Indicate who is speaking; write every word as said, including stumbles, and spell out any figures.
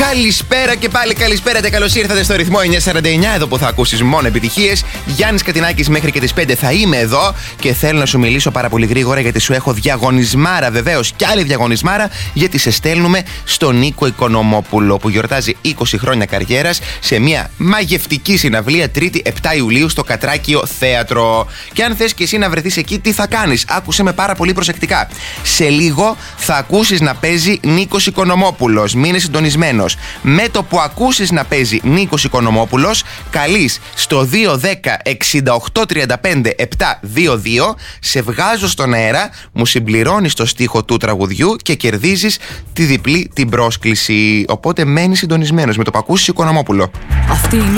Speaker 1: Καλησπέρα και πάλι καλησπέρα και καλώς ήρθατε στο ρυθμό εννιακόσια σαράντα εννιά, εδώ που θα ακούσεις μόνο επιτυχίες. Γιάννης Κατινάκης, μέχρι και τις πέντε θα είμαι εδώ και θέλω να σου μιλήσω πάρα πολύ γρήγορα, γιατί σου έχω διαγωνισμάρα, βεβαίως, κι άλλη διαγωνισμάρα, γιατί σε στέλνουμε στον Νίκο Οικονομόπουλο, που γιορτάζει είκοσι χρόνια καριέρας, σε μια μαγευτική συναυλία Τρίτη επτά Ιουλίου στο Κατράκιο Θέατρο. Και αν θες και εσύ να βρεθείς εκεί, τι θα κάνεις? Άκουσε με πάρα πολύ προσεκτικά. Σε λίγο θα ακούσεις να παίζει Νίκος Οικονομόπουλος. Μείνε συντονισμένος. Με το που ακούσεις να παίζει Νίκος Οικονομόπουλος, καλείς στο δύο ένα μηδέν εξήντα οκτώ τριάντα πέντε επτακόσια είκοσι δύο, σε βγάζω στον αέρα, μου συμπληρώνεις το στίχο του τραγουδιού και κερδίζεις τη διπλή την πρόσκληση. Οπότε μένεις συντονισμένος με το που ακούσεις Οικονομόπουλο.
Speaker 2: Αυτή